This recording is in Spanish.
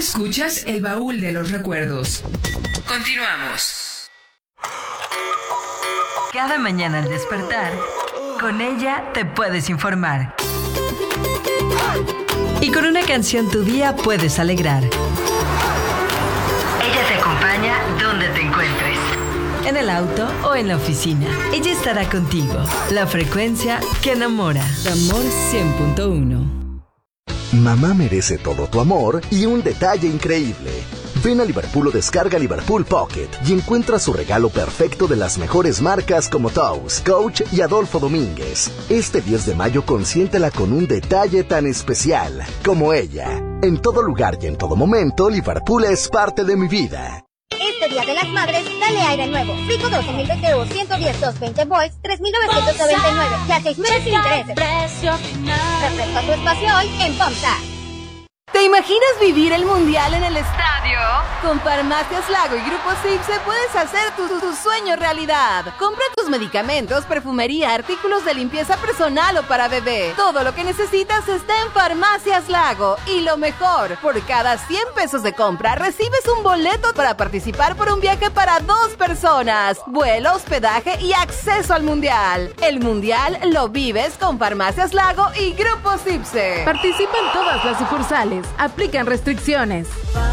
escuchas El Baúl de los Recuerdos. Continuamos. Cada mañana al despertar, con ella te puedes informar. Y con una canción tu día puedes alegrar. Ella te acompaña donde te encuentres. En el auto o en la oficina. Ella estará contigo. La frecuencia que enamora. Amor 100.1. Mamá merece todo tu amor y un detalle increíble. Ven a Liverpool o descarga Liverpool Pocket y encuentra su regalo perfecto de las mejores marcas como Toast, Coach y Adolfo Domínguez. Este 10 de mayo consiéntela con un detalle tan especial como ella. En todo lugar y en todo momento, Liverpool es parte de mi vida. Este Día de las Madres, dale aire nuevo. Frico 12 mil BTU, 110, 220 volts, 3,999. Ya 6 meses sin intereses. Refresca tu espacio hoy en FOMSA. ¿Te imaginas vivir el Mundial en el estadio? Con Farmacias Lago y Grupo Sipse puedes hacer tu sueño realidad. Compra tus medicamentos, perfumería, artículos de limpieza personal o para bebé. Todo lo que necesitas está en Farmacias Lago. Y lo mejor, por cada 100 pesos de compra recibes un boleto para participar por un viaje para 2 personas. Vuelo, hospedaje y acceso al Mundial. El Mundial lo vives con Farmacias Lago y Grupo Sipse. Participa en todas las sucursales. Aplican restricciones.